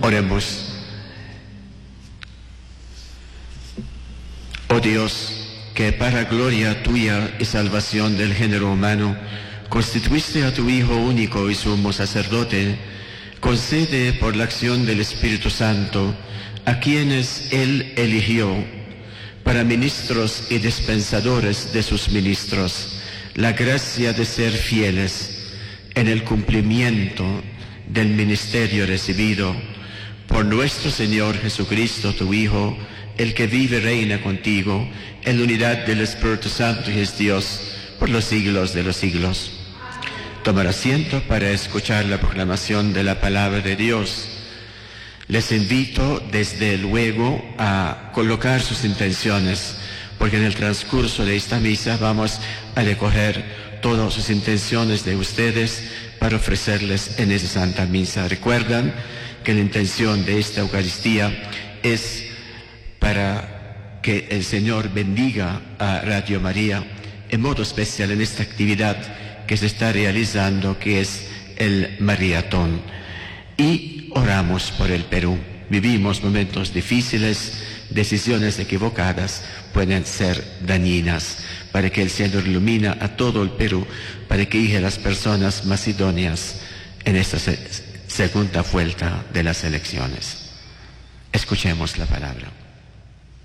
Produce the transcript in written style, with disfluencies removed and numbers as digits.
Oremos. Oh Dios, que para gloria tuya y salvación del género humano, constituiste a tu Hijo único y sumo sacerdote, concede por la acción del Espíritu Santo a quienes Él eligió para ministros y dispensadores de sus ministros la gracia de ser fieles en el cumplimiento del ministerio recibido por nuestro Señor Jesucristo, tu Hijo, el que vive y reina contigo en la unidad del Espíritu Santo y es Dios por los siglos de los siglos. Tomar asiento para escuchar la proclamación de la palabra de Dios. Les invito desde luego a colocar sus intenciones, porque en el transcurso de esta misa vamos a recoger todas sus intenciones de ustedes para ofrecerles en esa Santa Misa. Recuerdan que la intención de esta Eucaristía es para que el Señor bendiga a Radio María, en modo especial en esta actividad que se está realizando, que es el Mariatón. Y oramos por el Perú. Vivimos momentos difíciles, decisiones equivocadas pueden ser dañinas, para que el Señor ilumina a todo el Perú, para que guíe a las personas más idóneas en esta segunda vuelta de las elecciones. Escuchemos la palabra.